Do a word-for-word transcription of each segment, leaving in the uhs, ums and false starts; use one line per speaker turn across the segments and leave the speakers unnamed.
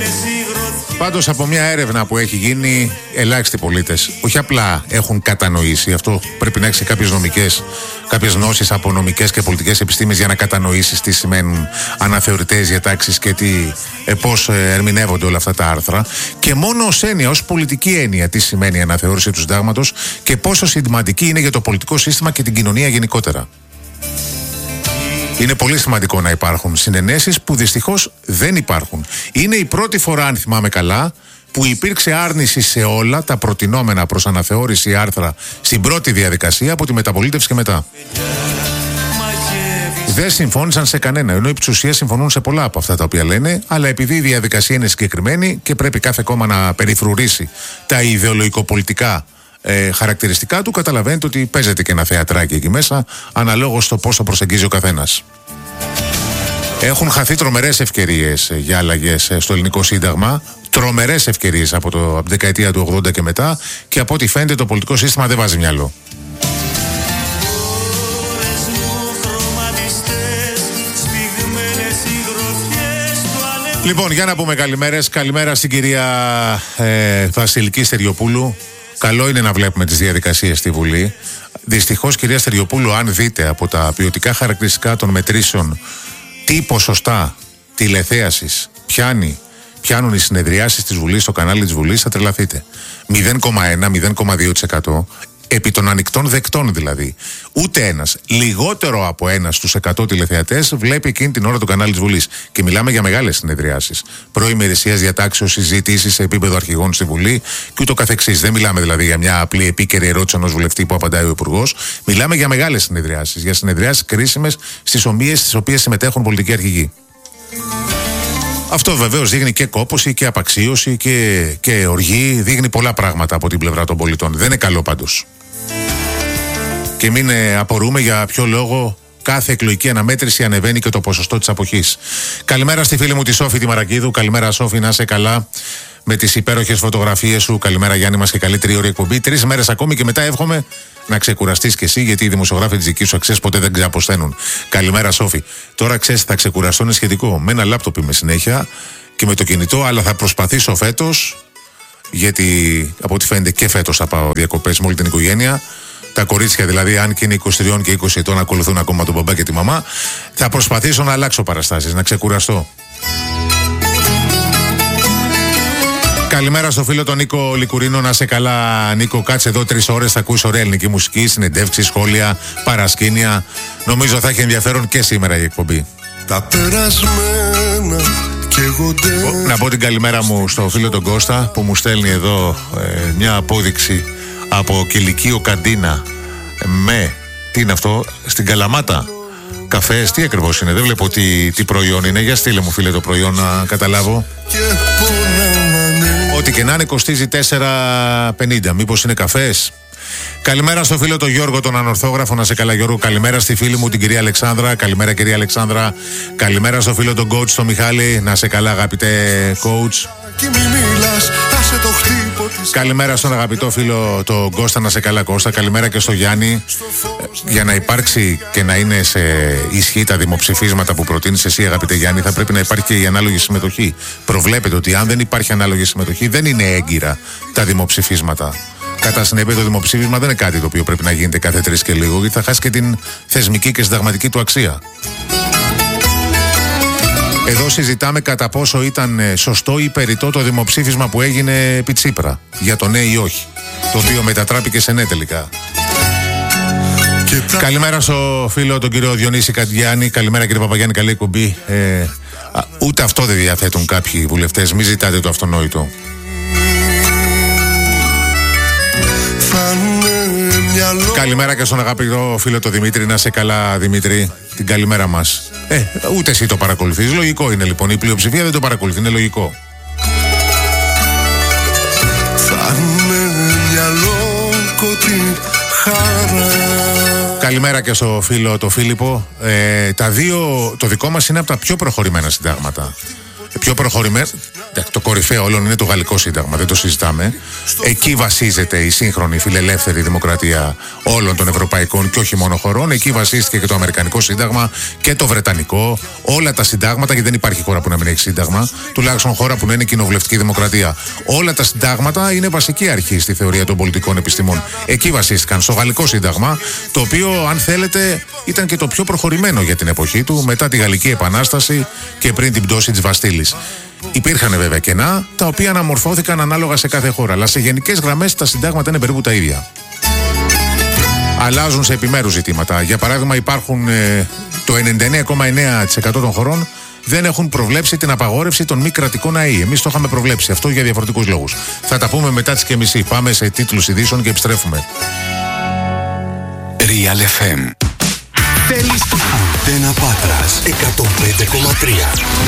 Πάντως από μια έρευνα που έχει γίνει, ελάχιστοι πολίτες όχι απλά έχουν κατανοήσει, αυτό πρέπει να έχεις κάποιες νομικές, κάποιες γνώσεις από νομικές και πολιτικές επιστήμες για να κατανοήσεις τι σημαίνουν αναθεωρητές διατάξεις και τι, ε, πώς ερμηνεύονται όλα αυτά τα άρθρα, και μόνο ως έννοια, ως πολιτική έννοια, τι σημαίνει η αναθεώρηση του συντάγματος και πόσο σημαντική είναι για το πολιτικό σύστημα και την κοινωνία γενικότερα. Είναι πολύ σημαντικό να υπάρχουν συνενέσεις που δυστυχώς δεν υπάρχουν. Είναι η πρώτη φορά, αν θυμάμαι καλά, που υπήρξε άρνηση σε όλα τα προτινόμενα προς αναθεώρηση άρθρα στην πρώτη διαδικασία από τη μεταπολίτευση και μετά. Δεν συμφώνησαν σε κανένα, ενώ οι επί της ουσίας συμφωνούν σε πολλά από αυτά τα οποία λένε, αλλά επειδή η διαδικασία είναι συγκεκριμένη και πρέπει κάθε κόμμα να περιφρουρήσει τα ιδεολογικοπολιτικά ε, χαρακτηριστικά του, καταλαβαίνετε ότι παίζεται και ένα θεατράκι εκεί μέσα, αναλόγως στο πόσο προσεγγίζει ο καθένας. Έχουν χαθεί τρομερές ευκαιρίες για αλλαγές στο ελληνικό σύνταγμα, τρομερές ευκαιρίες από, το, από την δεκαετία του ογδόντα και μετά, και από ό,τι φαίνεται το πολιτικό σύστημα δεν βάζει μυαλό. Λοιπόν, για να πούμε καλημέρες. Καλημέρα στην κυρία ε, Βασιλική Στεριοπούλου. Καλό είναι να βλέπουμε τις διαδικασίες στη Βουλή. Δυστυχώς, κυρία Στεριοπούλου, αν δείτε από τα ποιοτικά χαρακτηριστικά των μετρήσεων τι ποσοστά τηλεθέασης πιάνει, πιάνουν οι συνεδριάσεις της Βουλής στο κανάλι της Βουλής, θα τρελαθείτε. μηδέν κόμμα ένα με μηδέν κόμμα δύο τοις εκατό επί των ανοιχτών δεκτών δηλαδή. Ούτε ένας, λιγότερο από ένας στους εκατό τηλεθεατές βλέπει εκείνη την ώρα το κανάλι της Βουλής. Και μιλάμε για μεγάλες συνεδριάσεις. Προημερησίας διατάξεως, συζητήσεις σε επίπεδο αρχηγών στη Βουλή και ούτω καθεξής. Δεν μιλάμε δηλαδή για μια απλή επίκαιρη ερώτηση ενός βουλευτή που απαντάει ο Υπουργός. Μιλάμε για μεγάλες συνεδριάσεις. Για συνεδριάσεις κρίσιμες στις ομίες στις οποίες συμμετέχουν πολιτικοί αρχηγοί. Αυτό βεβαίως δείχνει και κόπωση και απαξίωση και, και οργή. Δείχνει πολλά πράγματα από την πλευρά των πολιτών. Δεν είναι καλό πάντως. Και μην ε, απορούμε για ποιο λόγο κάθε εκλογική αναμέτρηση ανεβαίνει και το ποσοστό της αποχής. Καλημέρα στη φίλη μου τη Σόφη τη Μαρακίδου. Καλημέρα Σόφη, να είσαι καλά με τις υπέροχες φωτογραφίες σου. Καλημέρα Γιάννη μας και καλή τριώρη εκπομπή. Τρεις μέρες ακόμη και μετά εύχομαι να ξεκουραστείς κι εσύ, γιατί οι δημοσιογράφοι της δικής σου αξίας ποτέ δεν ξαποσταίνουν. Καλημέρα Σόφη. Τώρα ξέρεις, θα ξεκουραστώ, είναι σχετικό. Με ένα λάπτοπ είμαι συνέχεια και με το κινητό, αλλά θα προσπαθήσω φέτος, γιατί από ό,τι φαίνεται και φέτος θα πάω διακοπές με όλη την οικογένεια. Τα κορίτσια δηλαδή, αν και είναι είκοσι τρία και είκοσι ετών, ακολουθούν ακόμα τον μπαμπά και τη μαμά. Θα προσπαθήσω να αλλάξω παραστάσεις, να ξεκουραστώ. Καλημέρα στο φίλο τον Νίκο Λικουρίνο, να σε καλά Νίκο. Κάτσε εδώ τρεις ώρες, θα ακούσει ωραία ελληνική μουσική, συνεντεύξεις, σχόλια, παρασκήνια. Νομίζω θα έχει ενδιαφέρον και σήμερα η εκπομπή. Τα περασμένα και εγώ δεν... Να πω την καλημέρα μου στο φίλο τον Κώστα που μου στέλνει εδώ ε, μια απόδειξη από κηλικείο καντίνα με, τι είναι αυτό, στην Καλαμάτα. Καφές, τι ακριβώς είναι, δεν βλέπω τι, τι προϊόν είναι. Για στείλε μου φίλε το προϊόν να καταλάβω. Ό,τι και να είναι κοστίζει τέσσερα πενήντα. Μήπως είναι καφές? Καλημέρα στο φίλο τον Γιώργο τον Ανορθόγραφο, να σε καλά Γιώργο. Καλημέρα στη φίλη μου την κυρία Αλεξάνδρα. Καλημέρα κυρία Αλεξάνδρα. Καλημέρα στο φίλο τον coach τον Μιχάλη, να σε καλά αγαπητέ coach. Καλημέρα στον αγαπητό φίλο τον Κώστα, να σε καλά Κώστα. Καλημέρα και στο Γιάννη. Για να υπάρξει και να είναι σε ισχύ τα δημοψηφίσματα που προτείνεις εσύ αγαπητέ Γιάννη, θα πρέπει να υπάρχει και η ανάλογη συμμετοχή. Προβλέπετε ότι αν δεν υπάρχει ανάλογη συμμετοχή δεν είναι έγκυρα τα δημοψηφίσματα. Κατά συνέπεια, το δημοψήφισμα δεν είναι κάτι το οποίο πρέπει να γίνεται κάθε τρεις και λίγο, γιατί θα χάσει και την θεσμική και συνταγματική του αξία. Εδώ συζητάμε κατά πόσο ήταν σωστό ή περιττό το δημοψήφισμα που έγινε επί Τσίπρα για το ναι ή όχι, το οποίο μετατράπηκε σε ναι τελικά. Τα... Καλημέρα στο φίλο τον κύριο Διονύση Καντιάνη. Καλημέρα κύριε Παπαγιάννη, καλή εκπομπή. ε, α, Ούτε αυτό δεν διαθέτουν κάποιοι βουλευτές, μην ζητάτε το αυτονόητο. Καλημέρα και στον αγαπητό φίλο το Δημήτρη, να σε καλά Δημήτρη, την καλημέρα μας. Ε, ούτε εσύ το παρακολουθείς, λογικό είναι λοιπόν, η πλειοψηφία δεν το παρακολουθεί, είναι λογικό. Καλημέρα και στο φίλο το Φίλιππο. ε, Τα δύο, το δικό μας είναι από τα πιο προχωρημένα συντάγματα. Πιο προχωρημένα, Το κορυφαίο όλων είναι το Γαλλικό Σύνταγμα, δεν το συζητάμε. Εκεί βασίζεται η σύγχρονη φιλελεύθερη δημοκρατία όλων των ευρωπαϊκών και όχι μόνο χωρών. Εκεί βασίστηκε και το Αμερικανικό Σύνταγμα και το Βρετανικό. Όλα τα συντάγματα, γιατί δεν υπάρχει χώρα που να μην έχει σύνταγμα, τουλάχιστον χώρα που να είναι κοινοβουλευτική δημοκρατία. Όλα τα συντάγματα είναι βασική αρχή στη θεωρία των πολιτικών επιστημών. Εκεί βασίστηκαν, στο Γαλλικό Σύνταγμα, το οποίο, αν θέλετε, ήταν και το πιο προχωρημένο για την εποχή του, μετά τη Γαλλική Επανάσταση και πριν την πτώση της Βαστίλης. Υπήρχαν βέβαια κενά, τα οποία αναμορφώθηκαν ανάλογα σε κάθε χώρα, αλλά σε γενικές γραμμές τα συντάγματα είναι περίπου τα ίδια. Αλλάζουν σε επιμέρους ζητήματα. Για παράδειγμα, υπάρχουν ε, το ενενήντα εννέα κόμμα εννέα τοις εκατό των χωρών δεν έχουν προβλέψει την απαγόρευση των μη κρατικών ΑΕΗ. Εμείς το είχαμε προβλέψει αυτό για διαφορετικούς λόγους. Θα τα πούμε μετά τις και μισή. Πάμε σε τίτλους ειδήσεων και επιστρέφουμε.
Real εφ εμ. Θέλεις Αντένα Πάτρας εκατόν πέντε κόμμα τρία.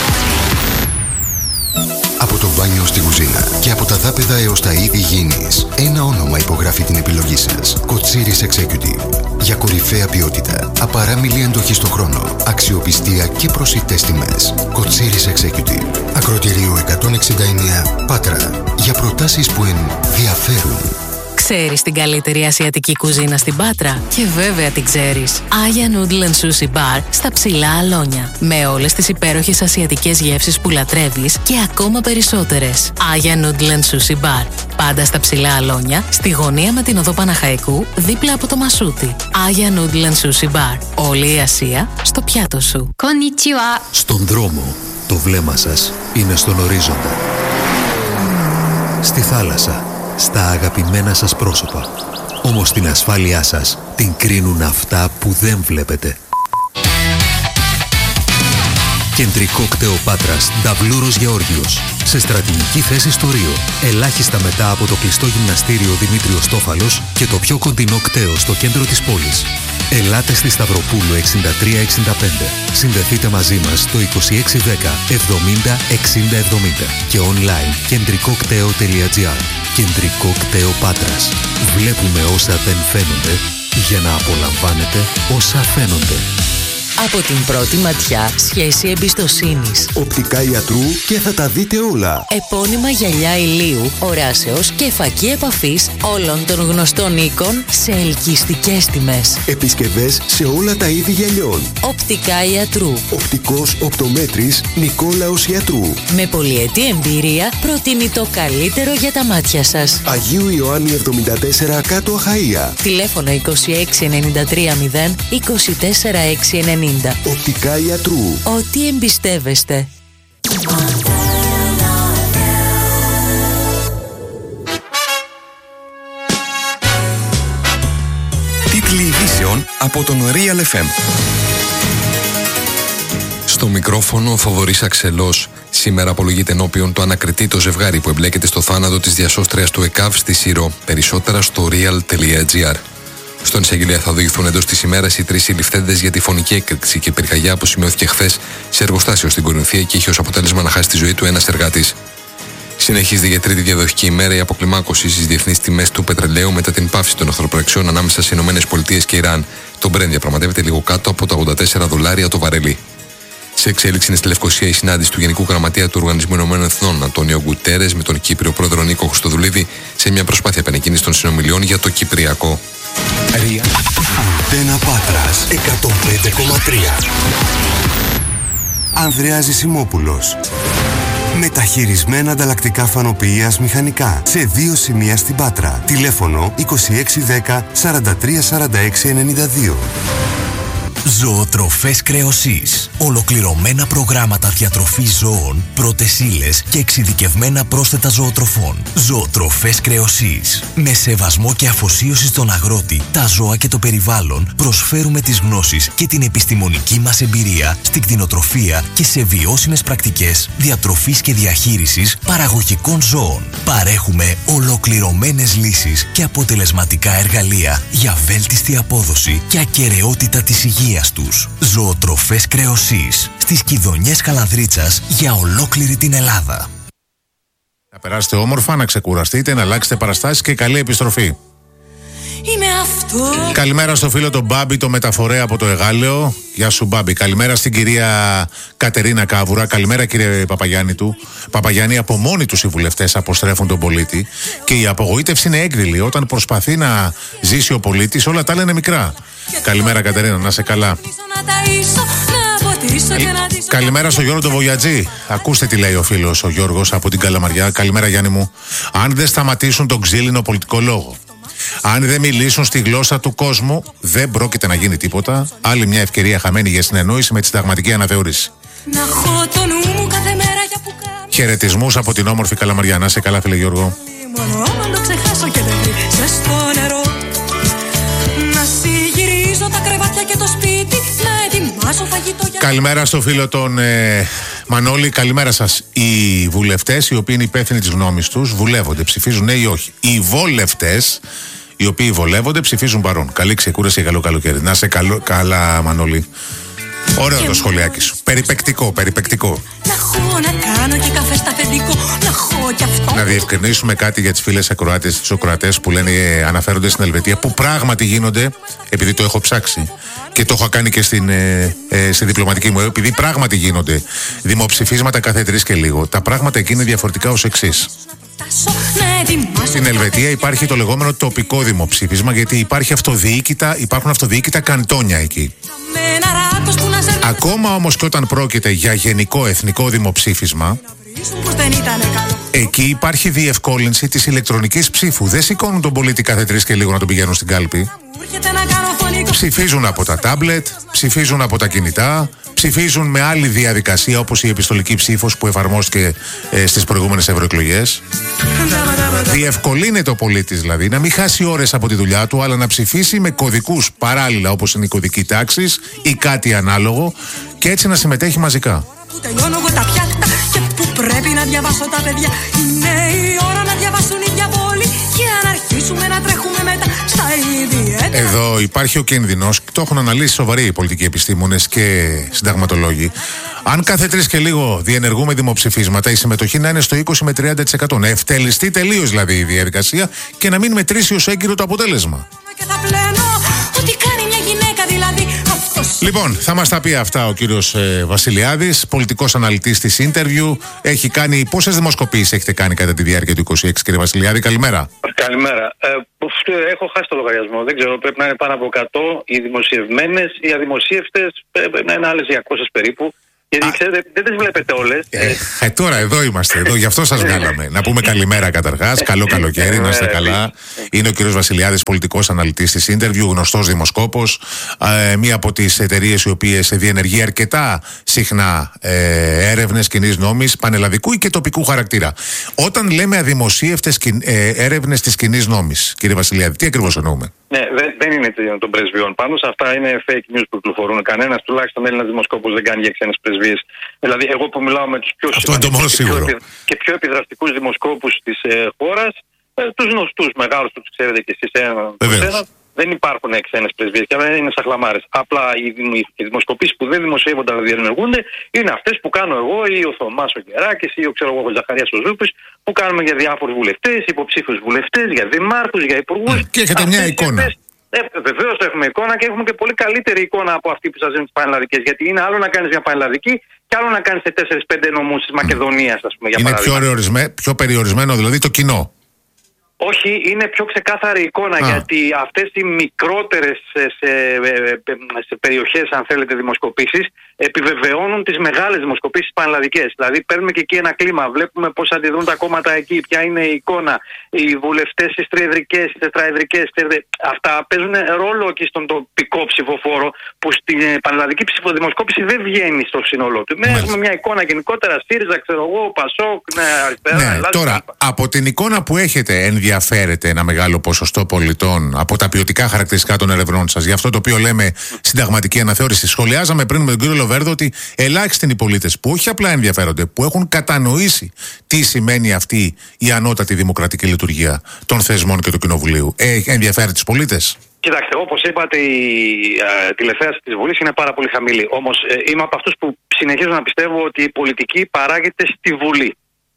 Από το μπάνιο στη κουζίνα και από τα δάπεδα έως τα είδη γήινης, ένα όνομα υπογράφει την επιλογή σας. Κοτσίρις Executive. Για κορυφαία ποιότητα, απαράμιλη αντοχή στον χρόνο, αξιοπιστία και προσιτές τιμές. Κοτσίρις Executive. Ακροτηρίου εκατόν εξήντα εννέα Πάτρα. Για προτάσεις που ενδιαφέρουν.
Ξέρεις την καλύτερη ασιατική κουζίνα στην Πάτρα? Και βέβαια την ξέρεις. Aya Noodle and Sushi Bar στα Ψηλά Αλόνια. Με όλες τις υπέροχες ασιατικές γεύσεις που λατρεύεις και ακόμα περισσότερες. Aya Noodle and Sushi Bar. Πάντα στα Ψηλά Αλόνια, στη γωνία με την οδό Παναχαϊκού, δίπλα από το Μασούτι. Aya Noodle and Sushi Bar. Όλη η Ασία στο πιάτο σου.
Konnichiwa.
Στον δρόμο, το βλέμμα σας είναι στον ορίζοντα. Στη θάλασσα, στα αγαπημένα σας πρόσωπα. Όμως την ασφάλειά σας την κρίνουν αυτά που δεν βλέπετε. Κεντρικό κτέο Πάτρας, Νταβλούρος Γεώργιος. Σε στρατηγική θέση στο Ρίο. Ελάχιστα μετά από το κλειστό γυμναστήριο Δημήτριος Τόφαλος και το πιο κοντινό κτέο στο κέντρο της πόλης. Ελάτε στη Σταυροπούλου εξήντα τρία εξήντα πέντε. Συνδεθείτε μαζί μας στο είκοσι έξι δέκα εβδομήντα εξήντα εβδομήντα και online κεντρικό κτέο τελεία τζι άρ. Κεντρικό κτέο Πάτρας. Βλέπουμε όσα δεν φαίνονται για να απολαμβάνετε όσα φαίνονται.
Από την πρώτη ματιά, σχέση εμπιστοσύνης.
Οπτικά ιατρού και θα τα δείτε όλα.
Επώνυμα γυαλιά ηλίου, οράσεως και φακή επαφής όλων των γνωστών οίκων σε ελκυστικές τιμές.
Επισκευές σε όλα τα είδη γυαλιών.
Οπτικά ιατρού.
Οπτικός οπτομέτρης Νικόλαος Ιατρού.
Με πολυετή εμπειρία προτείνει το καλύτερο για τα μάτια σας.
Αγίου Ιωάννη εβδομήντα τέσσερα κάτω Αχαΐα.
Τηλέφωνο είκοσι έξι ενενήντα τρία μηδέν είκοσι τέσσερα έξι ενενήντα.
Οπτικά Ιατρού.
Ό,τι εμπιστεύεστε.
Τίτλοι ειδήσεων από τον Real εφ εμ.
Στο μικρόφωνο ο Θοδωρής Αξελός. Σήμερα απολογείται ενώπιον το ανακριτή το ζευγάρι που εμπλέκεται στο θάνατο της διασώστριας του ΕΚΑΒ στη Σύρο. Περισσότερα στο real τελεία τζι άρ. Στον εισαγγελέα θα οδηγηθούν εντός της ημέρας οι τρεις συλληφθέντες για τη φωνική έκρηξη και πυρκαγιά που σημειώθηκε χθες σε εργοστάσιο στην Κορινθία και είχε ως αποτέλεσμα να χάσει τη ζωή του ένας εργάτης. Συνεχίζεται για τρίτη διαδοχική ημέρα η αποκλιμάκωση στις διεθνείς τιμές του πετρελαίου μετά την πάυση των εχθροπραξιών ανάμεσα στις ΗΠΑ και Ιράν. Το Brent διαπραγματεύεται λίγο κάτω από τα ογδόντα τέσσερα δολάρια το βαρέλι. Σε εξέλιξη είναι στη Λευκοσία η συνάντηση του Γενικού Γραμματέα του Οργανισμού Ηνωμένων Εθνών, Αντώνιο Γκουτέρες, με τον Κύπριο πρόεδρο Νίκο Χριστοδουλίδη, σε μια προσπάθεια επανεκκίνησης των συνομιλιών για το Κυπριακό.
Αντένα Πάτρας εκατόν πέντε κόμμα τρία. Ανδρέας Ζησιμόπουλος. Μεταχειρισμένα ανταλλακτικά φανοποιείας μηχανικά σε δύο σημεία στην Πάτρα. Τηλέφωνο είκοσι έξι δέκα σαράντα τρία σαράντα έξι ενενήντα δύο.
Ζωοτροφές Κρεοσής. Ολοκληρωμένα προγράμματα διατροφής ζώων, πρώτες ύλες και εξειδικευμένα πρόσθετα ζωοτροφών. Ζωοτροφές Κρεοσής. Με σεβασμό και αφοσίωση στον αγρότη, τα ζώα και το περιβάλλον, προσφέρουμε τις γνώσεις και την επιστημονική μας εμπειρία στην κτηνοτροφία και σε βιώσιμες πρακτικές διατροφής και διαχείρισης παραγωγικών ζώων. Παρέχουμε ολοκληρωμένες λύσεις και αποτελεσματικά εργαλεία για βέλτιστη απόδοση και ακεραιότητα της υγείας τους. Ζωοτροφές Κρεοσής στις Κιδωνιές Καλανδρίτσας για ολόκληρη την Ελλάδα.
Να περάσετε όμορφα, να ξεκουραστείτε, να αλλάξετε παραστάσεις και καλή επιστροφή.
Είμαι αυτό.
Καλημέρα στο φίλο τον Μπάμπη, το μεταφορέα από το Εγάλεο. Γεια σου Μπάμπη. Καλημέρα στην κυρία Κατερίνα Κάβουρα. Καλημέρα κύριε Παπαγιάννη του. Παπαγιάννη, από μόνοι τους οι βουλευτές αποστρέφουν τον πολίτη και η απογοήτευση είναι έκδηλη. Όταν προσπαθεί να ζήσει ο πολίτης, όλα τα λένε μικρά. Καλημέρα Κατερίνα, να σε καλά. Καλημέρα στο Γιώργο τον Βογιατζή. Ακούστε τι λέει ο φίλος ο Γιώργος από την Καλαμαριά. Καλημέρα Γιάννη μου. Αν δεν σταματήσουν τον ξύλινο πολιτικό λόγο, αν δεν μιλήσουν στη γλώσσα του κόσμου, δεν πρόκειται να γίνει τίποτα. Άλλη μια ευκαιρία χαμένη για συνεννόηση με τη συνταγματική αναθεώρηση. Χαιρετισμούς από την όμορφη Καλαμαριά. Να σε καλά φίλε Γιώργο. Καλημέρα στο φίλο τον ε, Μανώλη, καλημέρα σας. Οι βουλευτές οι οποίοι είναι υπεύθυνοι της γνώμης τους βουλεύονται, ψηφίζουν ναι ή όχι. Οι βολευτές οι οποίοι βολεύονται ψηφίζουν παρόν. Καλή ξεκούραση, καλό καλοκαίρι. Να σε καλό, καλά Μανώλη. Ωραίο το σχολιάκι σου. Περιπεκτικό, περιπεκτικό. Να διευκρινίσουμε κάτι για τις φίλες ακροάτες, τις ακροατές που λένε ε, αναφέρονται στην Ελβετία, που πράγματι γίνονται, επειδή το έχω ψάξει και το έχω κάνει και στην, ε, ε, στη διπλωματική μου, επειδή πράγματι γίνονται δημοψηφίσματα κάθε τρεις και λίγο. Τα πράγματα εκεί είναι διαφορετικά ως εξής. Στην Ελβετία υπάρχει το λεγόμενο τοπικό δημοψήφισμα, γιατί υπάρχει αυτοδιοίκητα, υπάρχουν αυτοδιοίκητα καντόνια εκεί. Ακόμα όμως και όταν πρόκειται για γενικό εθνικό δημοψήφισμα, εκεί υπάρχει διευκόλυνση της ηλεκτρονικής ψήφου. Δεν σηκώνουν τον πολίτη κάθε τρεις και λίγο να τον πηγαίνουν στην κάλπη. Ψηφίζουν από τα τάμπλετ, ψηφίζουν από τα κινητά, ψηφίζουν με άλλη διαδικασία όπως η επιστολική ψήφος που εφαρμόστηκε ε, στις προηγούμενες ευρωεκλογές. Διευκολύνεται ο πολίτης δηλαδή να μην χάσει ώρες από τη δουλειά του, αλλά να ψηφίσει με κωδικούς παράλληλα όπως είναι η κωδική τάξης ή κάτι ανάλογο και έτσι να συμμετέχει μαζικά.
Που τελειώνω εγώ τα πιάτα και που πρέπει να διαβάσω τα παιδιά. Είναι η ώρα να διαβάσουν οι διαβόλοι και να αρχίσουμε να τρέχουμε μετά στα ιδιαίτερα.
Εδώ υπάρχει ο κίνδυνος, το έχουν αναλύσει σοβαροί οι πολιτικοί επιστήμονες και συνταγματολόγοι. Αν κάθε τρεις και λίγο διενεργούμε δημοψηφίσματα, η συμμετοχή να είναι στο είκοσι με τριάντα τοις εκατό. Να ευτελιστεί τελείως δηλαδή η διαδικασία και να μην μετρήσει ως έγκυρο το αποτέλεσμα.
Και θα πλένω ό,τι κάνει μια γυναίκα δηλαδή.
Λοιπόν, θα μας τα πει αυτά ο κύριος ε, Βασιλιάδης, πολιτικός αναλυτής της Interview. Έχει κάνει, πόσες δημοσκοπήσεις έχετε κάνει κατά τη διάρκεια του είκοσι έξι, κύριε Βασιλιάδη, καλημέρα.
Καλημέρα. Ε, έχω χάσει το λογαριασμό, δεν ξέρω, πρέπει να είναι πάνω από εκατό οι δημοσιευμένες, οι αδημοσίευτες πρέπει να είναι άλλες διακόσιες περίπου. Γιατί ξέρετε, δεν τις βλέπετε όλες.
Ε, ε, τώρα εδώ είμαστε, εδώ, γι' αυτό σας βγάλαμε. Να πούμε καλημέρα καταρχάς, καλό καλοκαίρι, να είστε καλά. Είναι ο κύριος Βασιλιάδης, πολιτικός αναλυτής της Interview, γνωστός δημοσκόπος. Ε, μία από τις εταιρείες οι οποίες διενεργεί αρκετά συχνά ε, έρευνες κοινής νόμης, πανελλαδικού ή και τοπικού χαρακτήρα. Όταν λέμε αδημοσίευτες ε, έρευνες της κοινής νόμης, κύριε Βασιλιάδη, τι ακριβώς εννοούμε?
Ναι, δεν, δεν είναι των πρεσβειών. Πάνω σε αυτά είναι fake news που κυκλοφορούν. Κανένας τουλάχιστον Έλληνας δημοσκόπος δεν κάνει για ξένες πρεσβείες. Δηλαδή, εγώ που μιλάω με τους πιο σημαντικούς και, και πιο επιδραστικούς δημοσκόπους της ε, χώρας, ε, τους γνωστούς μεγάλους, τους ξέρετε και εσείς έναν, δεν υπάρχουν ξένες πρεσβείες και δεν είναι σαχλαμάρες. Απλά οι, οι δημοσκοπήσεις που δεν δημοσιεύονται αλλά διενεργούνται είναι αυτές που κάνω εγώ ή ο Θωμάς ο Γεράκης ή ο, ξέρω, ο Ζαχαρίας ο Ζούπης, που κάνουμε για διάφορους βουλευτές, υποψήφιους βουλευτές, για δημάρχους, για υπουργούς.
Και έχετε μια εικόνα.
Ε, βεβαίως έχουμε εικόνα και έχουμε και πολύ καλύτερη εικόνα από αυτή που σας δίνουν τις πανελλαδικές. Γιατί είναι άλλο να κάνεις μια πανελλαδική και άλλο να κάνεις σε τέσσερις πέντε νομούς της Μακεδονίας, ας πούμε, για
είναι
παράδειγμα.
Είναι πιο, πιο περιορισμένο δηλαδή το κοινό.
Όχι, είναι πιο ξεκάθαρη εικόνα. Α. Γιατί αυτές οι μικρότερες σε, σε, σε περιοχές, αν θέλετε, δημοσκοπήσεις επιβεβαιώνουν τις μεγάλες δημοσκοπήσεις πανελλαδικές. Δηλαδή παίρνουμε και εκεί ένα κλίμα, βλέπουμε πώς αντιδρούν τα κόμματα εκεί, ποια είναι η εικόνα, οι βουλευτές στις τριεδρικές, στις τετραεδρικές. Αυτά παίζουν ρόλο και στον τοπικό ψηφοφόρο που στην πανελλαδική ψηφοδημοσκόπηση δεν βγαίνει στο σύνολό του. Ναι, έχουμε μια εικόνα γενικότερα, ΣΥΡΙΖΑ, ξέρω εγώ, ΠΑΣΟΚ, ναι, αριστερά.
Ναι,
Ελλάδα,
τώρα, λοιπά. Από την εικόνα που έχετε, ενδιαφέρεται ένα μεγάλο ποσοστό πολιτών από τα ποιοτικά χαρακτηριστικά των ερευνών σας, για αυτό το οποίο λέμε συνταγματική αναθεώρηση? Σχολιάζαμε πριν με τον κύριο Λοβέρδο ότι ελάχιστοι είναι οι πολίτες που όχι απλά ενδιαφέρονται, που έχουν κατανοήσει τι σημαίνει αυτή η ανώτατη δημοκρατική λειτουργία των θεσμών και του Κοινοβουλίου. Ε, ενδιαφέρει τους πολίτες?
Κοιτάξτε, όπως είπατε, η ε, τηλεθέαση της Βουλής είναι πάρα πολύ χαμηλή. Όμως ε, είμαι από αυτούς που συνεχίζω να πιστεύω ότι η πολιτική παράγεται στη Βουλή.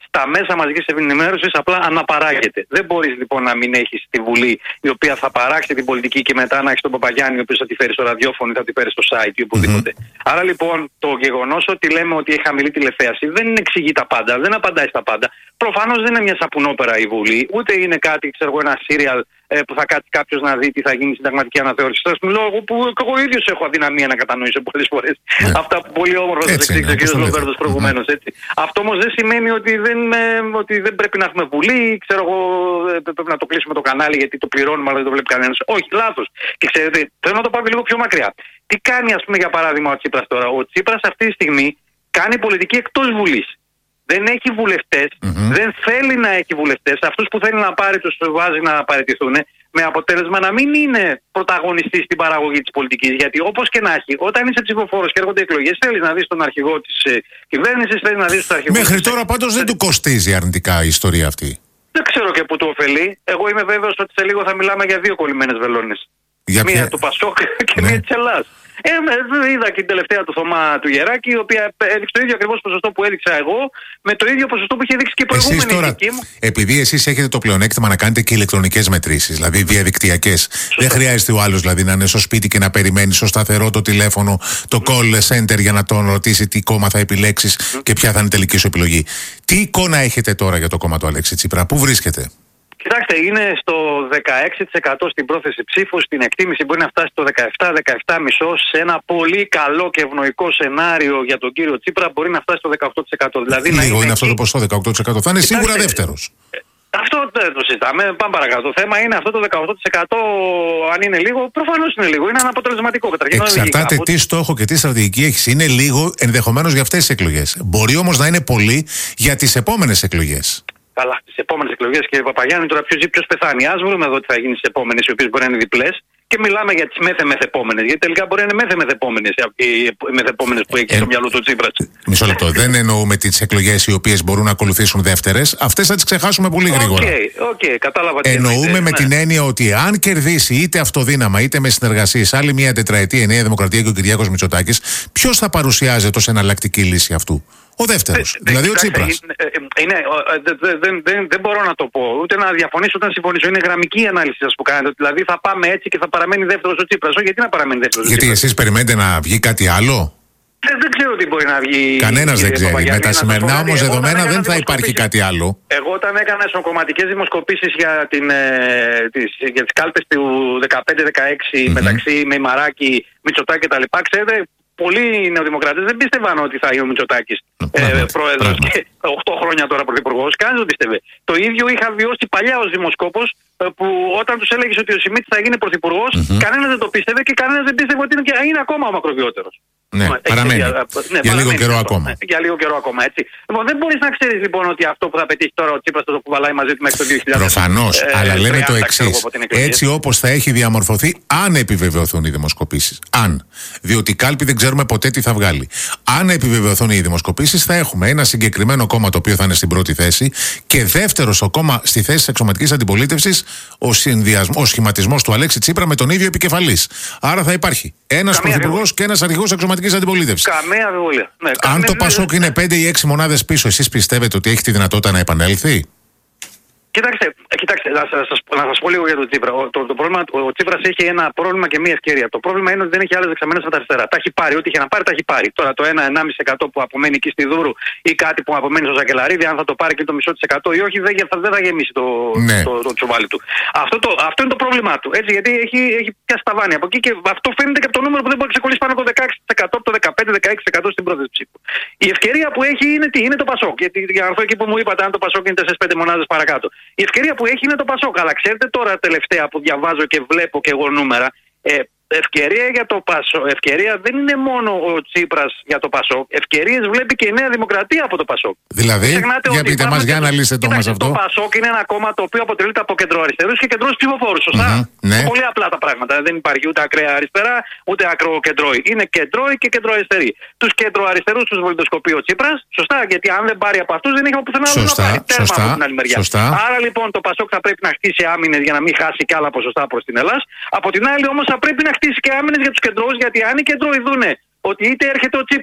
στα μέσα μαζικής ενημέρωσης απλά αναπαράγεται. Δεν μπορείς λοιπόν να μην έχεις τη Βουλή η οποία θα παράξει την πολιτική και μετά να έχεις τον Παπαγιάννη ο οποίος θα τη φέρει στο ραδιόφωνο ή θα τη φέρει στο site ή οπουδήποτε. Mm-hmm. Άρα λοιπόν το γεγονός ότι λέμε ότι έχει χαμηλή τηλεθέαση δεν εξηγεί τα πάντα, δεν απαντάει στα πάντα. Προφανώς δεν είναι μια σαπουνόπερα η Βουλή, ούτε είναι κάτι, ξέρω εγώ, ένα σύριαλ ε, που θα κάτσει κάποιος να δει τι θα γίνει συνταγματική αναθεώρηση. Θα σου μιλώ εγώ που εγώ ίδιος έχω αδυναμία να κατανοήσω πολλές φορές yeah. αυτά που πολύ όμορφα σας εξήγησε ο κ. Λομπέρδος προηγουμένως. Mm-hmm. Αυτό όμως δεν σημαίνει ότι δεν, ε, ότι δεν πρέπει να έχουμε Βουλή, ξέρω εγώ, ε, πρέπει να το κλείσουμε το κανάλι γιατί το πληρώνουμε αλλά δεν το βλέπει κανένας. Όχι, λάθος. Και ξέρετε, θέλω να το πάω και λίγο πιο μακριά. Τι κάνει, ας πούμε, για παράδειγμα, ο Τσίπρας τώρα? Ο Τσίπρας αυτή τη στιγμή κάνει πολιτική εκτός Βουλής. Δεν έχει βουλευτές, mm-hmm. δεν θέλει να έχει βουλευτές. Αυτούς που θέλει να πάρει τους βάζει να παραιτηθούν, με αποτέλεσμα να μην είναι πρωταγωνιστής στην παραγωγή της πολιτικής. Γιατί όπως και να έχει, όταν είσαι ψηφοφόρος και έρχονται εκλογές, θέλεις να δεις τον αρχηγό της ε, κυβέρνησης, θέλεις να δεις τον αρχηγό.
Μέχρι της... τώρα πάντως δεν του κοστίζει αρνητικά η ιστορία αυτή.
Δεν ξέρω και πού του ωφελεί. Εγώ είμαι βέβαιος ότι σε λίγο θα μιλάμε για δύο κολλημένες βελόνες.
Για
μία ποια... του Πασόκ και ναι. μία της Ελλάδας. Ε, είδα και την τελευταία του Θωμά του Γεράκη, η οποία έδειξε το ίδιο ακριβώς ποσοστό που έδειξα εγώ, με το ίδιο ποσοστό που είχε δείξει και η προηγούμενη
εσείς τώρα,
δική μου.
Επειδή εσείς έχετε το πλεονέκτημα να κάνετε και ηλεκτρονικές μετρήσεις, δηλαδή διαδικτυακές, δεν χρειάζεται ο άλλος δηλαδή να είναι στο σπίτι και να περιμένει στο σταθερό το τηλέφωνο, το call center για να τον ρωτήσει τι κόμμα θα επιλέξεις mm. και ποια θα είναι η τελική σου επιλογή. Τι εικόνα έχετε τώρα για το κόμμα του Αλέξη Τσίπρα, πού βρίσκεται?
Κοιτάξτε, είναι στο δεκαέξι τοις εκατό στην πρόθεση ψήφου, στην εκτίμηση μπορεί να φτάσει στο δεκαεπτά δεκαεπτά κόμμα πέντε τοις εκατό. Σε ένα πολύ καλό και ευνοϊκό σενάριο για τον κύριο Τσίπρα μπορεί να φτάσει στο δεκαοκτώ τοις εκατό. Δηλαδή
λίγο
να είναι,
είναι αυτό το ποσό, δεκαοκτώ τοις εκατό. Θα είναι σίγουρα δεύτερος.
Αυτό δεν το συζητάμε. Πάμε παρακάτω. Το θέμα είναι αυτό το δεκαοκτώ τοις εκατό, αν είναι λίγο, προφανώς είναι λίγο. Είναι αναποτελεσματικό καταρχήν.
Εξαρτάται τι στόχο και τι στρατηγική έχεις. Είναι λίγο ενδεχομένως για αυτές τις εκλογές. Μπορεί όμως να είναι πολύ για τις επόμενες εκλογές.
Καλά, τις επόμενες εκλογές, κύριε Παπαγιάννη, τώρα ποιος ζει, ποιος πεθάνει. Ας βρούμε εδώ τι θα γίνει στις επόμενες, οι οποίες μπορεί να είναι διπλές. Και μιλάμε για τις μέθε μεθεπόμενες. Γιατί τελικά μπορεί να είναι μέθε μεθεπόμενες οι μεθεπόμενες που έχει ε, στο μυαλό του Τσίπρας.
Μισό λεπτό. Δεν εννοούμε τις εκλογές οι οποίες μπορούν να ακολουθήσουν δεύτερες. Αυτές θα τις ξεχάσουμε πολύ γρήγορα.
Οκ, okay, okay, κατάλαβα τι
εννοούμε
εννοείται,
με
ναι.
την έννοια ότι αν κερδίσει είτε αυτοδύναμα είτε με συνεργασίες άλλη μια τετραετία η Νέα Δημοκρατία και ο Κυριάκος Μητσοτάκης, ποιος θα παρουσιάζεται ως εναλλακτική λύση αυτού? Ο δεύτερος, ε, δηλαδή ο Τσίπρας.
Είναι, δεν δε, δε, δε μπορώ να το πω, ούτε να διαφωνήσω ούτε να συμφωνήσω. Είναι γραμμική η ανάλυση σας που κάνετε. Δηλαδή θα πάμε έτσι και θα παραμένει δεύτερος ο Τσίπρας. Όχι, γιατί να παραμένει δεύτερος?
Γιατί εσείς περιμένετε να βγει κάτι άλλο?
Δεν, δεν ξέρω τι μπορεί να βγει.
Κανένας δεν ξέρει. Με τα σημερινά όμως δεδομένα δεν θα υπάρχει κάτι άλλο.
Εγώ όταν έκανα εσωκομματικές δημοσκοπήσεις για, την, ε, τις, για τις κάλπες του δεκαπέντε δεκαέξι mm-hmm. μεταξύ Μεϊμαράκη, Μητσοτάκη κτλ. Ξέρετε, πολλοί νεοδημοκράτες δεν πίστευαν ότι θα είναι ο Μητσοτάκης ε, πρόεδρος και οκτώ χρόνια τώρα πρωθυπουργός. Κανένας δεν πίστευε. Το ίδιο είχα βιώσει παλιά ως δημοσκόπος, που όταν τους έλεγες ότι ο Σιμίτης θα γίνει πρωθυπουργός, mm-hmm. κανένας δεν το πίστευε και κανένας δεν πίστευε ότι είναι, και, είναι ακόμα ο μακροβιότερος.
Ναι, παραμένει. Για, ναι, για λίγο καιρό ακόμα.
Ναι, για λίγο καιρό ακόμα, έτσι. Λοιπόν, δεν μπορείς να ξέρεις λοιπόν ότι αυτό που θα πετύχει τώρα ο Τσίπρας θα το κουβαλάει μαζί του μέχρι το δύο χιλιάδες.
Προφανώς, ε, αλλά λέμε το εξής. Έτσι όπως θα έχει διαμορφωθεί, αν επιβεβαιωθούν οι δημοσκοπήσεις. Αν. Διότι η κάλπη δεν ξέρουμε ποτέ τι θα βγάλει. Αν επιβεβαιωθούν οι δημοσκοπήσεις, θα έχουμε ένα συγκεκριμένο κόμμα το οποίο θα είναι στην πρώτη θέση και δεύτερο στο κόμμα στη θέση της εξωματικής αντιπολίτευσης ο, ο σχηματισμός του Αλέξη Τσίπρα με τον ίδιο επικεφαλής. Άρα θα υπάρχει ένας πρωθυπουργός και ένας αρχηγός εξωματικής αντιπολίτευσης.
Καμία αμφιβολία. Ναι,
αν καμία... το Πασόκ είναι πέντε ή έξι μονάδες πίσω, εσείς πιστεύετε ότι έχει τη δυνατότητα να επανέλθει?
Κοιτάξτε, κοιτάξτε να, σας, να σας πω λίγο για τον Τσίπρα. Ο, το, το πρόβλημα, ο Τσίπρας έχει ένα πρόβλημα και μία ευκαιρία. Το πρόβλημα είναι ότι δεν έχει άλλες δεξαμενές από τα αριστερά. Τα έχει πάρει, ό,τι είχε να πάρει, τα έχει πάρει. Τώρα το ένα με ενάμιση τοις εκατό που απομένει εκεί στη Δούρου ή κάτι που απομένει στο Ζακελαρίδη, αν θα το πάρει και το μισό της εκατό ή όχι, δεν, δεν θα γεμίσει το, ναι. το, το, το τσουβάλι του. Αυτό, το, αυτό είναι το πρόβλημά του. Έτσι, γιατί έχει, έχει πιάσει τα βάνη από εκεί και αυτό φαίνεται και από το νούμερο που δεν μπορεί να ξεκολλήσει πάνω από το δεκαέξι τοις εκατό, από το δεκαπέντε με δεκαέξι τοις εκατό στην πρόθεση ψήφου. Η ευκαιρία που έχει είναι τι? Είναι το Πασόκ. Γιατί για να έρθω εκεί που μου είπατε, αν το Πασόκ είναι τέσσερις πέντε μονάδες παρακάτω. Η ευκαιρία που έχει είναι το Πασόκ. Αλλά ξέρετε τώρα τελευταία που διαβάζω και βλέπω και εγώ νούμερα, ε, ευκαιρία για το Πασόκ. Ευκαιρία δεν είναι μόνο ο Τσίπρας για το Πασόκ. Ευκαιρίες βλέπει και η Νέα Δημοκρατία από το Πασόκ.
Δηλαδή, για πείτε μας, για να λύσετε το μας αυτό.
Το Πασόκ είναι ένα κόμμα το οποίο αποτελείται από κεντροαριστερούς και κεντρούς ψηφοφόρους. Σωστά. Mm-hmm, ναι. Πολύ απλά τα πράγματα. Δεν υπάρχει ούτε ακραία αριστερά, ούτε ακροκεντρώοι. Είναι κεντρώοι και κεντροαριστεροί. Τους κεντροαριστερούς τους βολιδοσκοπεί ο Τσίπρας. Σωστά. Γιατί αν δεν πάρει από αυτούς, δεν έχει από πουθενά άλλο να πάρει. Τέρμα από την άλλη μεριά. Άρα λοιπόν το Πασόκ θα πρέπει να χτίσει άμυνες για να μην χάσει και άλλα ποσοστά προς την Ελλάδα. Από την άλλη όμως θα πρέπει να χτίσει και άμυνες για τους κεντρώους, γιατί αν οι κεντρώοι δούνε ότι είτε έρχεται ο Τσίπρας,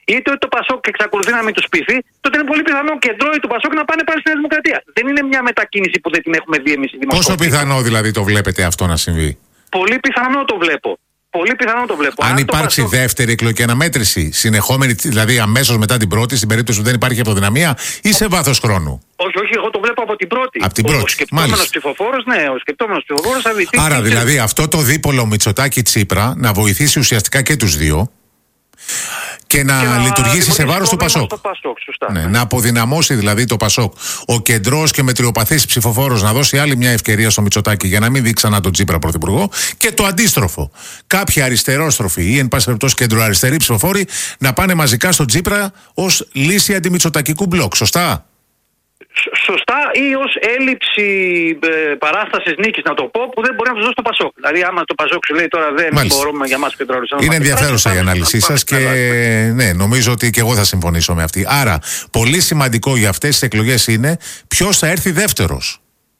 είτε ότι το Πασόκ εξακολουθεί να μην τους πείθει, τότε είναι πολύ πιθανό και κεντρώοι του Πασόκ να πάνε πάλι στη Νέα Δημοκρατία. Δεν είναι μια μετακίνηση που δεν την έχουμε δει εμείς οι δημοσιογράφοι.
Πόσο πιθανό δηλαδή το βλέπετε αυτό να συμβεί?
Πολύ πιθανό το βλέπω. Πολύ πιθανό το βλέπω.
Αν, Αν υπάρξει Πασόκ... δεύτερη εκλογική αναμέτρηση, συνεχόμενη, δηλαδή αμέσως μετά την πρώτη, στην περίπτωση που δεν υπάρχει αυτοδυναμία, ή σε βάθος χρόνου?
Όχι, όχι, εγώ το βλέπω από την πρώτη.
Από την πρώτη.
Ο σκεπτόμενος ψηφοφόρος, ναι, ο σκεπτόμενος ψηφοφόρος θα δει.
Άρα δηλαδή αυτό το δίπολο Μητσοτάκη-Τσίπρα να βοηθήσει ουσιαστικά και τους δύο και να, και να λειτουργήσει σε βάρος του Πασόκ.
Πασόκ σωστά,
ναι,
ναι.
Να αποδυναμώσει δηλαδή το Πασόκ. Ο κεντρός και μετριοπαθής ψηφοφόρος να δώσει άλλη μια ευκαιρία στο Μητσοτάκη για να μην δει ξανά τον Τσίπρα πρωθυπουργό, και το αντίστροφο. Κάποιοι αριστερόστροφοι ή εν πάση περιπτώσει κεντροαριστεροί ψηφοφόροι να πάνε μαζικά στον Τσίπρα ως λύση αντιμητσοτακικού μπλοκ. Σωστά?
Σωστά, ή ως έλλειψη ε, παράστασης νίκης, να το πω, που δεν μπορεί να του δώσει το Πασόκ. Δηλαδή, άμα το Πασόκ σου λέει τώρα δεν Μάλιστα. μπορούμε για μας κεντροαριστερούς.
Είναι ενδιαφέρουσα η ανάλυση σας και ναι, νομίζω ότι και εγώ θα συμφωνήσω με αυτή. Άρα, πολύ σημαντικό για αυτές τις εκλογές είναι ποιος θα έρθει δεύτερος.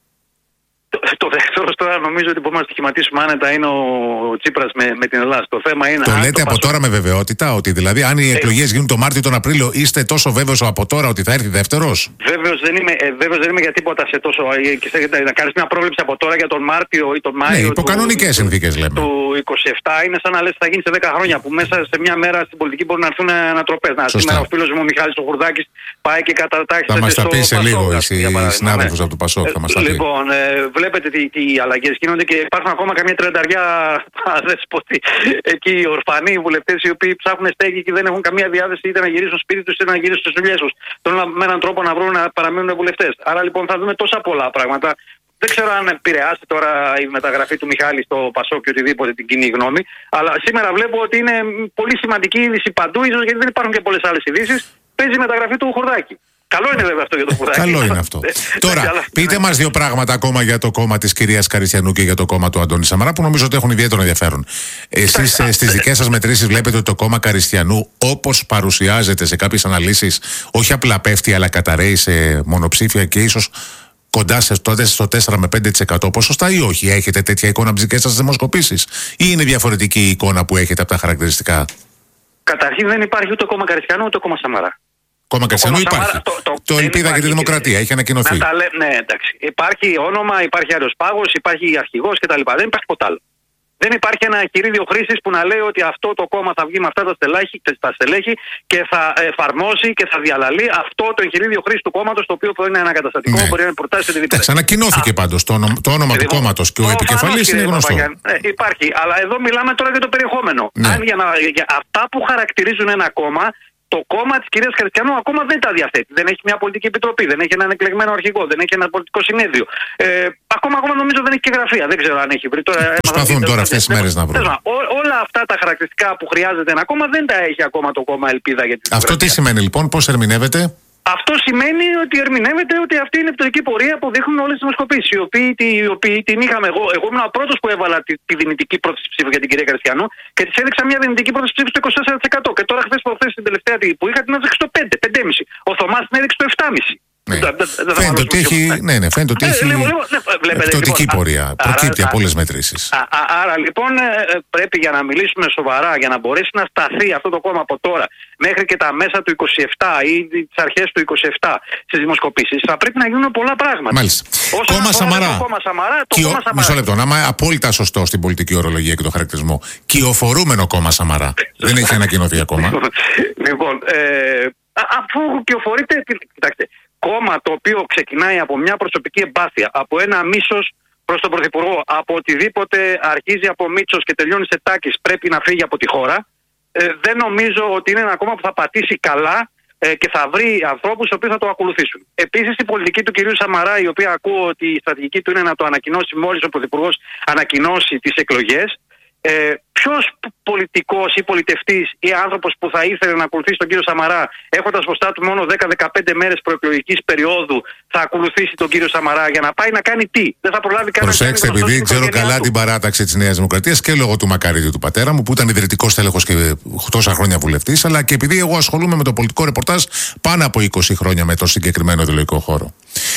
Το, το δεύτερο τώρα νομίζω ότι μπορούμε να στοιχηματίσουμε άνετα είναι ο Τσίπρας με, με την Ελλάδα. Το θέμα είναι.
Το λέτε το από Πασόκ... τώρα με βεβαιότητα, ότι δηλαδή αν οι εκλογές γίνουν το Μάρτιο ή τον Απρίλιο, είστε τόσο βέβαιος από τώρα ότι θα έρθει δεύτερος?
Βέβαιος δεν είμαι, ε, βέβαιος δεν είμαι για τίποτα σε τόσο. Ε, να κάνεις μια πρόβλεψη από τώρα για τον Μάρτιο ή τον Μάιο.
Ναι, υπό κανονικές συνθήκες λέμε.
Του είκοσι επτά είναι σαν να λες θα γίνει σε δέκα χρόνια. Που μέσα σε μια μέρα στην πολιτική μπορούν να έρθουν ανατροπές. Να, σήμερα ο φίλος μου ο Μιχάλης ο Χουρδάκης πάει και κατατάχει.
Θα μας τα πει σε λίγο η συνάδελφος από το Πασόκ.
Λοιπόν, βλέπετε τι αλλαγές γίνονται και υπάρχουν ακόμα καμία τριανταριά αδέσποτη εκεί οι ορφανοί βουλευτές οι οποίοι ψάχνουν στέγη και δεν έχουν καμία διάθεση είτε να γυρίσουν σπίτι τους είτε να γυρίσουν στις δουλειές τους. Θέλουν με έναν τρόπο να βρουν να παραμείνουν βουλευτές. Άρα λοιπόν θα δούμε τόσα πολλά πράγματα. Δεν ξέρω αν επηρεάσει τώρα η μεταγραφή του Μιχάλη στο Πασόκ και οτιδήποτε την κοινή γνώμη. Αλλά σήμερα βλέπω ότι είναι πολύ σημαντική είδηση παντού, ίσως γιατί δεν υπάρχουν και πολλές άλλες ειδήσεις. Παίζει η μεταγραφή του Χουρδάκη. Καλό είναι βέβαια αυτό για το Χουρδάκη.
Καλό είναι αυτό. Τώρα, πείτε μας δύο πράγματα ακόμα για το κόμμα της κυρίας Καριστιανού και για το κόμμα του Αντώνη Σαμαρά, που νομίζω ότι έχουν ιδιαίτερο ενδιαφέρον. Εσείς στις δικές σας μετρήσεις βλέπετε ότι το κόμμα Καριστιανού, όπως παρουσιάζεται σε κάποιες αναλύσεις, όχι απλά πέφτει, αλλά καταραίει σε μονοψήφια και ίσως κοντά σε τότε στο τέσσερα με πέντε τοις εκατό ποσοστά, ή όχι? Έχετε τέτοια εικόνα από τις δικές σας δημοσκοπήσεις, ή είναι διαφορετική η εικόνα που έχετε από τα χαρακτηριστικά?
Καταρχήν δεν υπάρχει ούτε κόμμα Καριστιανού ούτε κόμμα Σαμαρά.
Κόμμα Καριστιανού υπάρχει. Σαμάρα, το, το, το Ελπίδα και τη Δημοκρατία, έχει ανακοινωθεί.
Λέ, ναι, εντάξει. Υπάρχει όνομα, υπάρχει Άριος Πάγος, υπάρχει αρχηγός κτλ. Δεν υπάρχει ποτέ άλλο. Δεν υπάρχει ένα εγχειρίδιο χρήσης που να λέει ότι αυτό το κόμμα θα βγει με αυτά τα στελέχη, τα στελέχη και θα εφαρμόσει και θα διαλαλεί αυτό το εγχειρίδιο χρήσης του κόμματος, το οποίο μπορεί να είναι ανακαταστατικό, ναι. μπορεί να προτάσει οτιδήποτε.
Εντάξει, ανακοινώθηκε πάντως το, όνομα, το όνομα του κόμματος και ο επικεφαλής είναι γνωστό.
Ε, υπάρχει, αλλά εδώ μιλάμε τώρα για το περιεχόμενο. Ναι. Αν για, να, για αυτά που χαρακτηρίζουν ένα κόμμα, το κόμμα της κυρίας Καριστιανού ακόμα δεν τα διαθέτει. Δεν έχει μια πολιτική επιτροπή, δεν έχει έναν εκλεγμένο αρχηγό, δεν έχει ένα πολιτικό συνέδριο. Ε, ακόμα, ακόμα νομίζω δεν έχει και γραφεία. Δεν ξέρω αν έχει βρει. Τώρα,
προσπαθούν τώρα αυτές τις μέρες να βρουν.
Όλα αυτά τα χαρακτηριστικά που χρειάζεται ένα κόμμα δεν τα έχει ακόμα το κόμμα Ελπίδα για τη Δημοκρατία.
Αυτό τι σημαίνει λοιπόν, πώς ερμηνεύεται?
Αυτό σημαίνει ότι ερμηνεύεται ότι αυτή είναι η πτωτική πορεία που δείχνουν όλες τις δημοσκοπήσεις. Οι οποίοι, οι οποίοι την είχαμε εγώ. Εγώ ήμουν ο πρώτος που έβαλα τη, τη δυνητική πρόταση ψήφου για την κυρία Καριστιανού και της έδειξα μια δυνητική πρόταση ψήφου στο είκοσι τέσσερα τοις εκατό. Και τώρα χθες προχθές την τελευταία που είχα την έδειξε στο πέντε, πέντε κόμμα πέντε. Ο Θωμάς την έδειξε στο επτά κόμμα πέντε.
Ναι. Φαίνεται ότι έχει, ναι, ναι, φαίνεται ότι έχει πτωτική πορεία. Προκύπτει από όλες τις μετρήσεις.
Άρα λοιπόν πρέπει, για να μιλήσουμε σοβαρά, για να μπορέσει να σταθεί αυτό το κόμμα από τώρα μέχρι και τα μέσα του είκοσι επτά ή τις αρχές του είκοσι επτά στις δημοσκοπήσεις, θα πρέπει να γίνουν πολλά πράγματα.
Μάλιστα.
Κόμμα Σαμαρά. Το κόμμα Σαμαρά, το
Κιο...
κόμμα Σαμαρά.
Μισό λεπτό, να είμαι απόλυτα σωστό στην πολιτική ορολογία και το χαρακτηρισμό. Κυοφορούμενο κόμμα Σαμαρά. Δεν έχει ανακοινωθεί ακόμα.
Λοιπόν, ε, αφού κυοφορείται. Κοιτάξτε. Κόμμα το οποίο ξεκινάει από μια προσωπική εμπάθεια, από ένα μίσος προς τον Πρωθυπουργό, από οτιδήποτε αρχίζει από Μίτσος και τελειώνει σε Τάκης πρέπει να φύγει από τη χώρα, ε, δεν νομίζω ότι είναι ένα κόμμα που θα πατήσει καλά ε, και θα βρει ανθρώπους οι οποίοι θα το ακολουθήσουν. Επίσης η πολιτική του κυρίου Σαμαρά, η οποία ακούω ότι η στρατηγική του είναι να το ανακοινώσει μόλις ο Πρωθυπουργός ανακοινώσει τις εκλογές. Ε, ποιος πολιτικός ή πολιτευτής ή άνθρωπος που θα ήθελε να ακολουθήσει τον κύριο Σαμαρά έχοντας μπροστά του μόνο δέκα με δεκαπέντε μέρες προεκλογικής περίοδου θα ακολουθήσει τον κύριο Σαμαρά για να πάει να κάνει τι? Δεν θα προλάβει καν.
Προσέξτε,
να κάνει
επειδή ξέρω καλά την παράταξη της Νέας Δημοκρατίας και λόγω του Μακαρίδιου του πατέρα μου που ήταν ιδρυτικός τέλεχος και τόσα χρόνια βουλευτής, αλλά και επειδή εγώ ασχολούμαι με το πολιτικό ρεπορτάζ πάνω από είκοσι χρόνια με το συγκεκριμένο ιδεολογικό χώρο.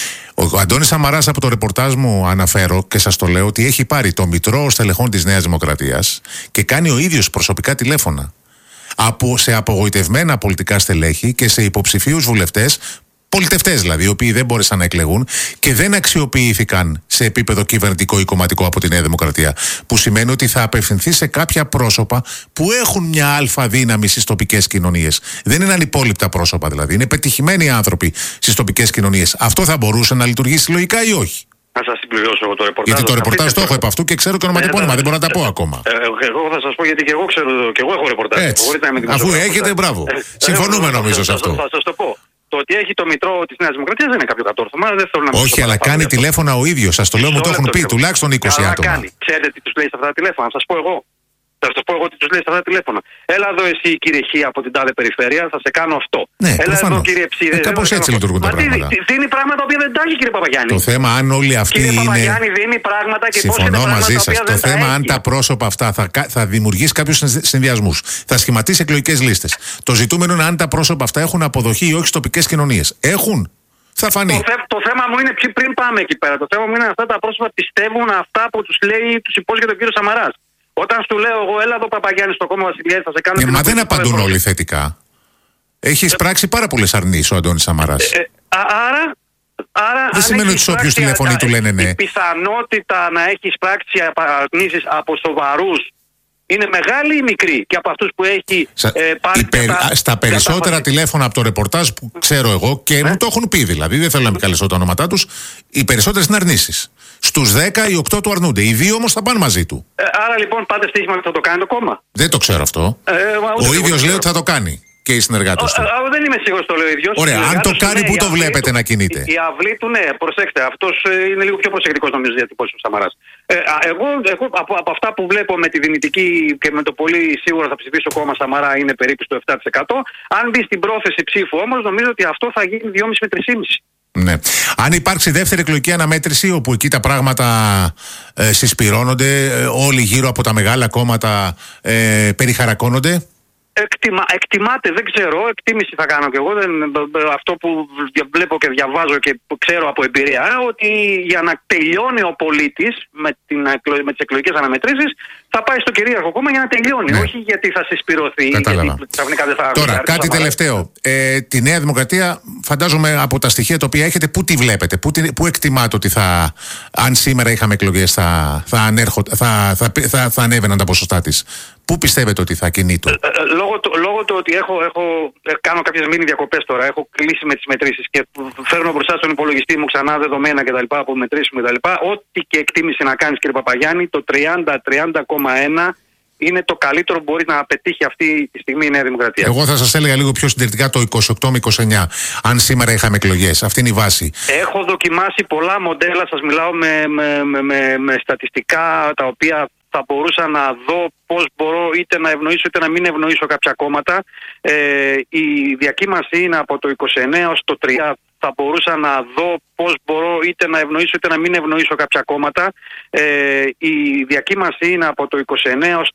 Ο Αντώνης Σαμαράς, από το ρεπορτάζ μου αναφέρω και σας το λέω, ότι έχει πάρει το μητρό στελεχών της Νέας Δημοκρατίας και κάνει ο ίδιος προσωπικά τηλέφωνα. από, σε απογοητευμένα πολιτικά στελέχη και σε υποψηφίους βουλευτές, πολιτευτές δηλαδή, οι οποίοι δεν μπόρεσαν να εκλεγούν και δεν αξιοποιήθηκαν σε επίπεδο κυβερνητικό ή κομματικό από τη Νέα Δημοκρατία. Που σημαίνει ότι θα απευθυνθεί σε κάποια πρόσωπα που έχουν μια αλφα δύναμη στις τοπικές κοινωνίες. Δεν είναι ανυπόλοιπτα πρόσωπα δηλαδή. Είναι πετυχημένοι άνθρωποι στις τοπικές κοινωνίες. Αυτό θα μπορούσε να λειτουργήσει λογικά ή όχι?
Να σας συμπληρώσω εγώ το ρεπορτάζ.
Γιατί το ρεπορτάζ το έχω επ' αυτού και ξέρω και ονοματεπώνυμα. Δεν μπορώ να τα πω ακόμα.
Ε, εγώ θα σας πω γιατί και εγώ ξέρω και εγώ έχω ρεπορτάζ.
Αφού έχετε, μπράβο. Συμφωνούμε νομίζω σε αυτό.
Θα σας το πω. Το ότι έχει το μητρό της Νέας Δημοκρατίας δεν είναι κάποιο κατόρθωμα. Δεν θέλω να
Όχι, αλλά κάνει τηλέφωνα ο ίδιος. Σας το λέω, μου το έχουν πει τουλάχιστον είκοσι άτομα.
Κάνει. Ξέρετε τι τους λέει σε αυτά τα τηλέφωνα? Θα σας πω εγώ. Θα σας πω εγώ τι τους λέει σε αυτά τα τηλέφωνα. Έλα εδώ εσύ κύριε Χ από την τάδε περιφέρεια, θα σε κάνω αυτό.
Ναι,
έλα
προφανώς.
Εδώ κύριε Ψ.
Ε, κάπως έτσι λειτουργούν τα πράγματα.
Δίνει πράγματα που δεν τα έχει κύριε Παπαγιάννη.
Το θέμα αν όλοι αυτοί
κύριε
είναι.
Παπαγιάννη δίνει πράγματα και πώς είναι
Συμφωνώ μαζί σας. Το θέμα αν
έχει.
τα πρόσωπα αυτά θα, θα δημιουργήσει κάποιους συνδυασμούς. Θα σχηματίσει εκλογικές λίστες. Το ζητούμενο είναι αν τα πρόσωπα αυτά έχουν αποδοχή ή όχι στις τοπικές κοινωνίες. Έχουν. Θα φανεί.
Το, θε, το θέμα μου είναι πριν πάμε εκεί πέρα. Το θέμα μου είναι αυτά τα πρόσωπα πιστεύουν αυτά που τους λέει, τους υπόσχεται ο κύριος Σαμαράς. Όταν σου λέω εγώ, έλα εδώ Παπαγιάννη στο κόμμα Βασιλιάδη, θα σε κάνω.
Ε, μα δεν απαντούν όλοι θετικά. Έχει εισπράξει πάρα πολλές αρνήσεις ο Αντώνης Σαμαράς.
Ε, ε, άρα, άρα.
Δεν σημαίνει ότι σε όποιους τηλεφωνεί του λένε ναι.
Η πιθανότητα να έχει εισπράξει αρνήσεις από σοβαρούς είναι μεγάλη ή μικρή? Και από αυτούς που έχει
Σα,
ε, πάρει.
υπε,
κατά,
στα περισσότερα κατά... τηλέφωνα από το ρεπορτάζ που ξέρω εγώ και ε? μου το έχουν πει δηλαδή, δεν θέλω να επικαλέσω τα ονόματά τους, οι περισσότερες είναι αρνήσεις. Στους δέκα, οι οκτώ του αρνούνται. Οι δύο όμως θα πάνε μαζί του.
Ε, άρα λοιπόν πάτε στοίχημα ότι θα το κάνει το κόμμα.
Δεν το ξέρω αυτό. Ε, ο ίδιος λέει ότι θα το κάνει. Και οι συνεργάτες του.
Α, α, δεν είμαι σίγουρος το λέει ο ίδιος.
Ωραία, αν το κάνει, ναι, πού το βλέπετε του, να κινείται?
Η, η αυλή του, ναι, προσέξτε. Αυτός ε, είναι λίγο πιο προσεκτικός νομίζω διατυπώσεις ο Σαμαράς. Ε, εγώ εγώ από, από αυτά που βλέπω με τη δυνητική και με το πολύ σίγουρα θα ψηφίσω κόμμα Σαμαρά είναι περίπου στο επτά τοις εκατό. Αν μπει στην πρόθεση ψήφου όμως, νομίζω ότι αυτό θα γίνει δυόμισι με τρία κόμμα πέντε.
Ναι. Αν υπάρξει δεύτερη εκλογική αναμέτρηση, όπου εκεί τα πράγματα ε, συσπυρώνονται, ε, όλοι γύρω από τα μεγάλα κόμματα ε, περιχαρακώνονται.
Εκτιμα, εκτιμάται, δεν ξέρω, εκτίμηση θα κάνω κι εγώ. Δεν, αυτό που βλέπω και διαβάζω και ξέρω από εμπειρία, ότι για να τελειώνει ο πολίτης με, την, με τις εκλογικές αναμετρήσεις, θα πάει στο κυρίαρχο κόμμα για να τελειώνει. Ναι. Όχι γιατί θα συσπηρωθεί.
Κατάλαβα.
Γιατί ξαφνικά δεν θα.
Τώρα, κάτι τελευταίο. Ε, τη Νέα Δημοκρατία, φαντάζομαι από τα στοιχεία τα οποία έχετε, πού τη βλέπετε, πού, πού εκτιμάτε ότι θα, αν σήμερα είχαμε εκλογές, θα, θα, ανέρχο, θα, θα, θα, θα ανέβαιναν τα ποσοστά της? Πού πιστεύετε ότι θα κινείται?
Ε, ε, λόγω, το, λόγω του ότι έχω, έχω, κάνω κάποιες μίνι διακοπές τώρα, έχω κλείσει με τις μετρήσεις και φέρνω μπροστά στον υπολογιστή μου ξανά δεδομένα κτλ. Από μετρήσεις μου κτλ. Ό,τι και εκτίμηση να κάνεις κύριε Παπαγιάννη, το τριάντα με τριάντα κόμμα ένα είναι το καλύτερο που μπορεί να πετύχει αυτή τη στιγμή η Νέα Δημοκρατία.
Εγώ θα σας έλεγα λίγο πιο συντηρητικά το είκοσι οκτώ με είκοσι εννιά, αν σήμερα είχαμε εκλογές. Αυτή είναι η βάση.
Έχω δοκιμάσει πολλά μοντέλα, σας μιλάω με, με, με, με, με στατιστικά τα οποία θα μπορούσα να δω πώς μπορώ είτε να ευνοήσω είτε να μην ευνοήσω κάποια κόμματα. Ε, η διακύμανση είναι από το είκοσι εννέα ως το τρία. Θα μπορούσα να δω πώς μπορώ είτε να ευνοήσω είτε να μην ευνοήσω κάποια κόμματα. Ε, η διακύμανση είναι από το είκοσι εννέα ως